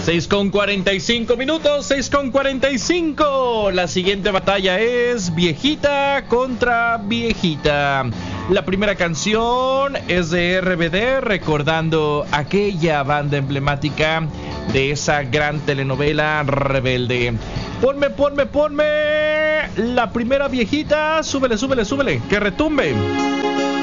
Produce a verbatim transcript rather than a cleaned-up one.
seis con cuarenta y cinco minutos, seis con cuarenta y cinco. La siguiente batalla es viejita contra viejita. La primera canción es de R B D, recordando aquella banda emblemática de esa gran telenovela Rebelde. Ponme, ponme, ponme la primera viejita. Súbele, súbele, súbele, que retumbe.